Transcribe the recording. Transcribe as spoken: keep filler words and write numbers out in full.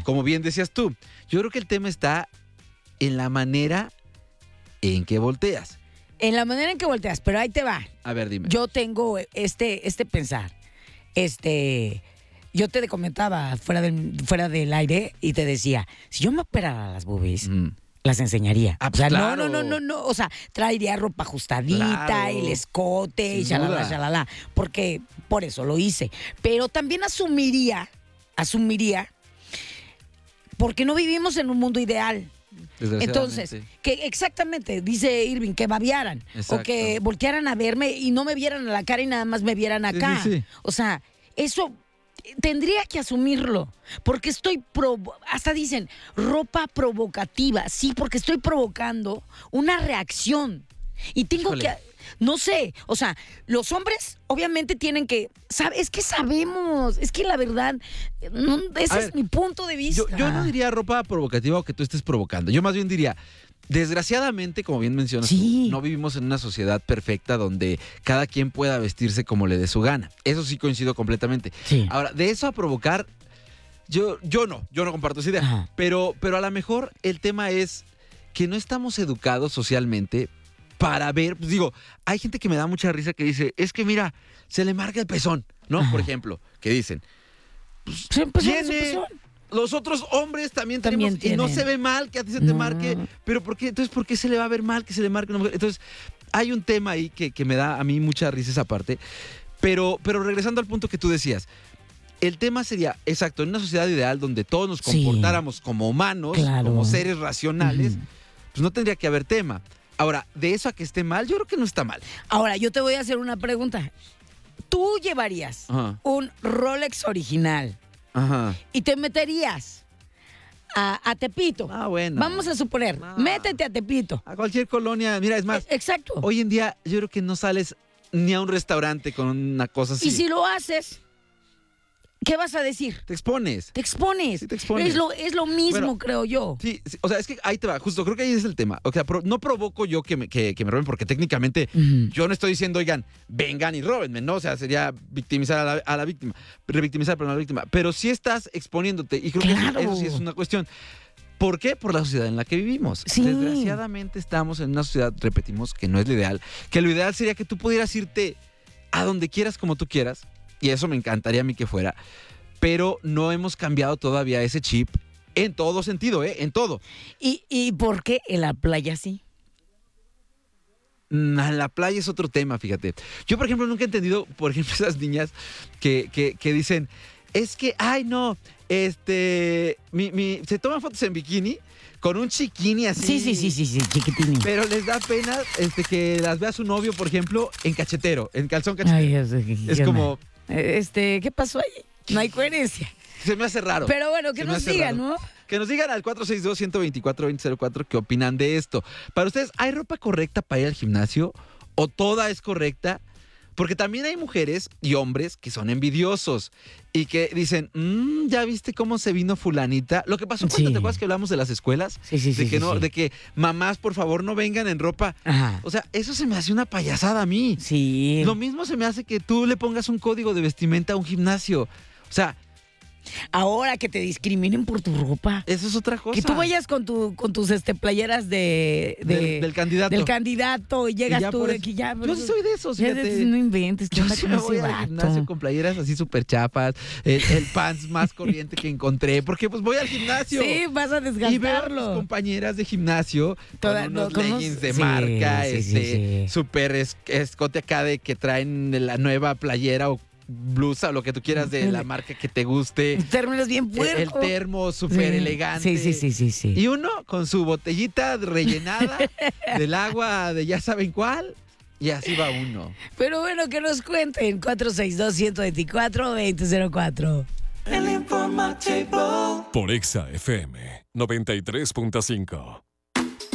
como bien decías tú, yo creo que el tema está en la manera en que volteas. En la manera en que volteas, pero ahí te va. A ver, dime. Yo tengo este, este pensar. Este, yo te comentaba fuera del, fuera del aire y te decía, si yo me operara las boobies, mm. las enseñaría. Ah, o sea, claro. no, no, no, no, no. O sea, traería ropa ajustadita, claro. el escote, Sin y shalala, duda. shalala. Porque por eso lo hice. Pero también asumiría, asumiría, porque no vivimos en un mundo ideal. Entonces, que exactamente, dice Irving, que babearan. Exacto. O que voltearan a verme y no me vieran a la cara y nada más me vieran acá. Sí, sí, sí. O sea, eso tendría que asumirlo. Porque estoy, provo- hasta dicen, ropa provocativa. Sí, porque estoy provocando una reacción. Y tengo Híjole. que, no sé, o sea, los hombres obviamente tienen que, sabe, es que sabemos, es que la verdad, no, ese A es ver, mi punto de vista. Yo, yo no diría ropa provocativa o que tú estés provocando. Yo más bien diría, desgraciadamente, como bien mencionas, Sí. tú, no vivimos en una sociedad perfecta donde cada quien pueda vestirse como le dé su gana. Eso sí coincido completamente. Sí. Ahora, de eso a provocar, yo, yo no, yo no comparto esa idea. Ajá. Pero, pero a lo mejor el tema es que no estamos educados socialmente para ver, pues digo, hay gente que me da mucha risa que dice, es que mira, se le marca el pezón, ¿no? Ajá. Por ejemplo, que dicen, Se empezó a tiene, empezó. los otros hombres también, También tenemos, y no tienen. se ve mal que a ti se te No. marque, pero ¿por qué? Entonces, ¿por qué se le va a ver mal que se le marque una mujer? Entonces, hay un tema ahí que, que me da a mí mucha risa esa parte, pero, pero regresando al punto que tú decías, el tema sería, exacto, en una sociedad ideal donde todos nos Sí. comportáramos como humanos, Claro. como seres racionales, Ujú. pues no tendría que haber tema. Ahora, de eso a que esté mal, yo creo que no está mal. Ahora, yo te voy a hacer una pregunta. ¿Tú llevarías Ajá. un Rolex original Ajá. y te meterías a, a Tepito? Ah, bueno. Vamos a suponer, No. métete a Tepito. A cualquier colonia, mira, es más, Eh, Exacto. hoy en día yo creo que no sales ni a un restaurante con una cosa así. Y si lo haces, ¿qué vas a decir? Te expones. Te expones. Sí, te expones. Es lo, es lo mismo, Bueno, creo yo. Sí, sí, o sea, es que ahí te va, justo, creo que ahí es el tema. O sea, pro- no provoco yo que me, que, que me roben, porque técnicamente Ujú. yo no estoy diciendo, oigan, vengan y róbenme, ¿no? O sea, sería victimizar a la, a la víctima, revictimizar perdón, a la víctima. Pero sí estás exponiéndote, y creo Claro. que eso, eso sí es una cuestión. ¿Por qué? Por la sociedad en la que vivimos. Sí. Desgraciadamente estamos en una sociedad, repetimos, que no es lo ideal. Que lo ideal sería que tú pudieras irte a donde quieras, como tú quieras, y eso me encantaría a mí que fuera. Pero no hemos cambiado todavía ese chip en todo sentido, ¿eh? En todo. ¿Y, ¿Y por qué en la playa sí? Mm, a la playa es otro tema, fíjate. Yo, por ejemplo, nunca he entendido, por ejemplo, esas niñas que, que, que dicen, es que, ay, no, este, mi, mi, se toman fotos en bikini con un chiquini así. Sí, sí, sí, sí, sí, chiquitín. Pero les da pena este, que las vea su novio, por ejemplo, en cachetero, en calzón cachetero. Ay, es, es como, Este, ¿qué pasó ahí? No hay coherencia. se me hace raro. Pero bueno, que Se me nos hace digan, raro. ¿no? Que nos digan al cuatro seis dos, uno dos cuatro, dos cero cero cuatro qué opinan de esto. Para ustedes, ¿hay ropa correcta para ir al gimnasio? ¿O toda es correcta? Porque también hay mujeres y hombres que son envidiosos y que dicen, mmm, ¿ya viste cómo se vino fulanita? Lo que pasó cuando Sí. te acuerdas que hablamos de las escuelas, Sí, sí, sí. de que sí, no, sí. de que mamás, por favor, no vengan en ropa. Ajá. O sea, eso se me hace una payasada a mí. Sí. Lo mismo se me hace que tú le pongas un código de vestimenta a un gimnasio. O sea, Ahora que te discriminen por tu ropa. eso es otra cosa. Que tú vayas con tu con tus este playeras de, de- Del- del candidato. del candidato y llegas Y ya tú por de eso- que ya. Yo sí soy de esos, ya fíjate. de- no inventes, ¿qué Yo onda sí con me ese voy al vato? gimnasio con playeras así súper chapas, el, el pants más corriente que encontré, porque pues voy al gimnasio. Sí, vas a Y veo a mis desgastarlo. compañeras de gimnasio Toda- con no, unos con unos- leggings de sí, marca, sí, sí, este, sí. súper es- escote acá de que traen la nueva playera o blusa o lo que tú quieras de la marca que te guste. Términos bien El, el puerco. termo súper Sí. elegante. Sí, sí, sí, sí, sí. Y uno con su botellita rellenada del agua de ya saben cuál. Y así va uno. Pero bueno, que nos cuenten. cuatro seis dos, uno dos cuatro, dos cero cero cuatro. El informativo. Por Exa F M noventa y tres punto cinco.